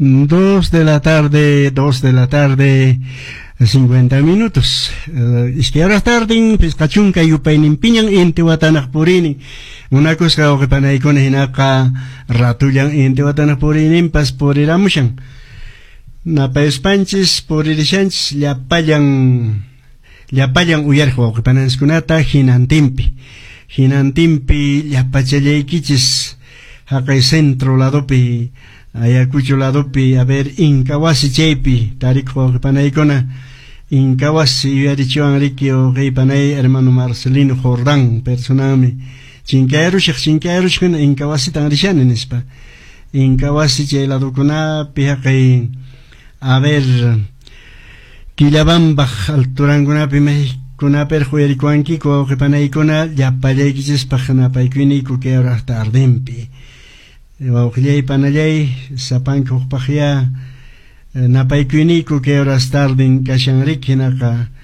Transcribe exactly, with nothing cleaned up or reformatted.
Dos de la tarde, dos de la tarde, cincuenta minutos. Uh, Izquierda tarde, Piscachunca y Upainin Piñan, Intiwatanak Purini. Una cosa que panay con hinaka ratulang Intiwatanak Purini, pas Puriramushan. Napa Espanchis, Puririshanchis, Llapayang, Llapayang Uyarjo, que pananskunata, Hinantimpi. Hinantimpi, Llapachalleikichis, Hakai centro ladopi. Ayacucho ladopi, a ver, Inkawasi chepi, tariko panaikona, Inkawasi yarichuan rikio, que panay, hermano Marcelino Jordán, personami, Chinkaerushik, Chinkaerushik, Inkawasi tan rishan en espa, Inkawasi che ladokuna, pihake, a ver, Kilabamba, alturanguna, pime, kuna perjuerikuanki, ko que panaikona, ya parekiches pajana paikuiniku, que ahora está ardempi. Wauqllay panallay sapanka uqpaqya napaykuiniku que horas tarden kashanrik hinaka